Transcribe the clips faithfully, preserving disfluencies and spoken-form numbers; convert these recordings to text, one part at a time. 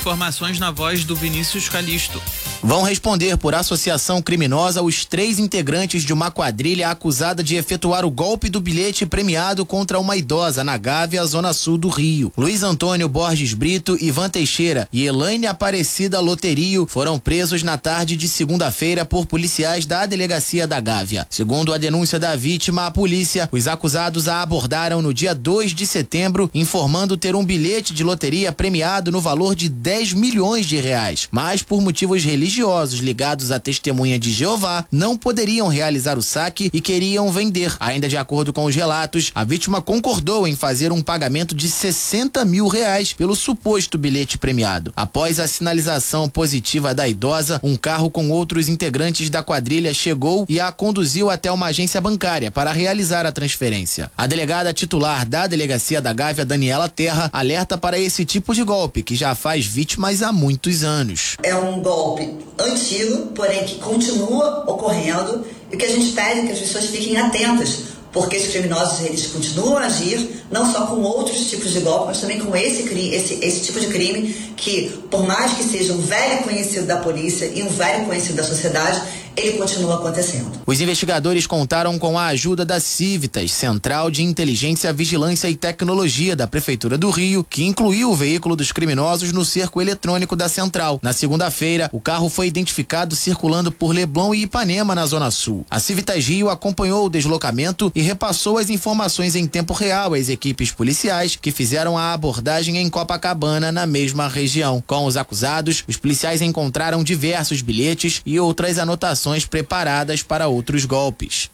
Informações na voz do Vinícius Calixto. Vão responder por associação criminosa os três integrantes de uma quadrilha acusada de efetuar o golpe do bilhete premiado contra uma idosa na Gávea, zona sul do Rio. Luiz Antônio Borges Brito, Ivan Teixeira e Elaine Aparecida Loterio foram presos na tarde de segunda-feira por policiais da delegacia da Gávea. Segundo a denúncia da vítima à polícia, os acusados a abordaram no dia dois de setembro, informando ter um bilhete de loteria premiado no valor de dez milhões de reais, mas por motivos religiosos ligados à Testemunha de Jeová, não poderiam realizar o saque e queriam vender. Ainda de acordo com os relatos, a vítima concordou em fazer um pagamento de sessenta mil reais pelo suposto bilhete premiado. Após a sinalização positiva da idosa, um carro com outros integrantes da quadrilha chegou e a conduziu até uma agência bancária para realizar a transferência. A delegada titular da delegacia da Gávea, Daniela Terra, alerta para esse tipo de golpe que já faz vítimas há muitos anos. É um golpe antigo, porém que continua ocorrendo, e que a gente pede que as pessoas fiquem atentas, porque os criminosos eles continuam a agir, não só com outros tipos de golpe, mas também com esse, esse, esse tipo de crime, que por mais que seja um velho conhecido da polícia e um velho conhecido da sociedade, ele continua acontecendo. Os investigadores contaram com a ajuda da Civitas, Central de Inteligência, Vigilância e Tecnologia da Prefeitura do Rio, que incluiu o veículo dos criminosos no cerco eletrônico da Central. Na segunda-feira, o carro foi identificado circulando por Leblon e Ipanema, na Zona Sul. A Civitas Rio acompanhou o deslocamento e repassou as informações em tempo real às equipes policiais que fizeram a abordagem em Copacabana, na mesma região. Com os acusados, os policiais encontraram diversos bilhetes e outras anotações preparadas para outros golpes.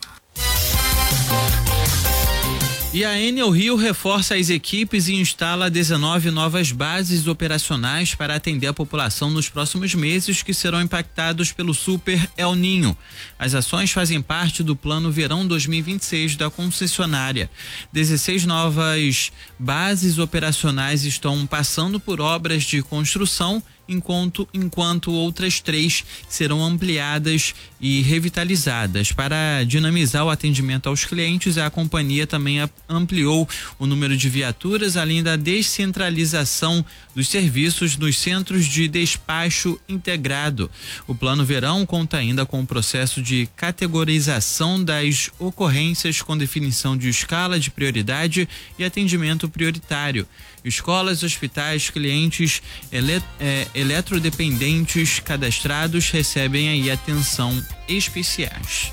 E a Enel Rio reforça as equipes e instala dezenove novas bases operacionais para atender a população nos próximos meses que serão impactados pelo Super El Ninho. As ações fazem parte do Plano Verão dois mil e vinte e seis da concessionária. dezesseis novas bases operacionais estão passando por obras de construção, enquanto, enquanto outras três serão ampliadas e revitalizadas. Para dinamizar o atendimento aos clientes, a companhia também ampliou o número de viaturas, além da descentralização dos serviços nos centros de despacho integrado. O Plano Verão conta ainda com o processo de categorização das ocorrências com definição de escala de prioridade e atendimento prioritário. Escolas, hospitais, clientes ele, é, eletrodependentes cadastrados recebem aí atenção especiais.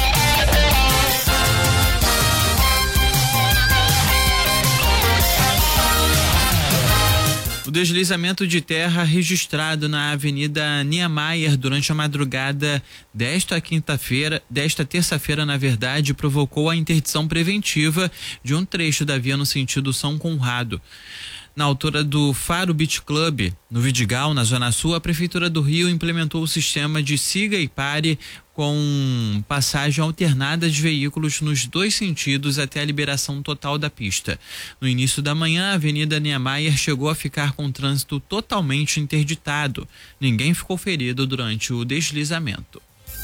O deslizamento de terra registrado na Avenida Niemeyer durante a madrugada desta quinta-feira, desta terça-feira, na verdade, provocou a interdição preventiva de um trecho da via no sentido São Conrado. Na altura do Faro Beach Club, no Vidigal, na Zona Sul, a Prefeitura do Rio implementou o sistema de siga e pare com passagem alternada de veículos nos dois sentidos até a liberação total da pista. No início da manhã, a Avenida Niemeyer chegou a ficar com o trânsito totalmente interditado. Ninguém ficou ferido durante o deslizamento.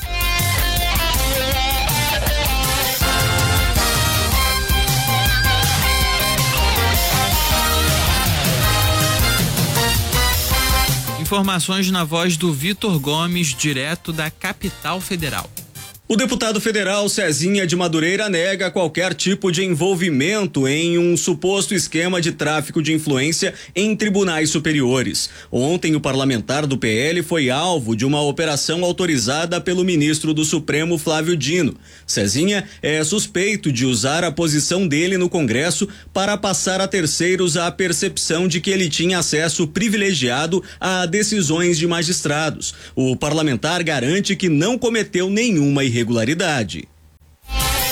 Informações na voz do Vitor Gomes, direto da Capital Federal. O deputado federal Cezinha de Madureira nega qualquer tipo de envolvimento em um suposto esquema de tráfico de influência em tribunais superiores. Ontem, o parlamentar do P L foi alvo de uma operação autorizada pelo ministro do Supremo, Flávio Dino. Cezinha é suspeito de usar a posição dele no Congresso para passar a terceiros a percepção de que ele tinha acesso privilegiado a decisões de magistrados. O parlamentar garante que não cometeu nenhuma irregularidade.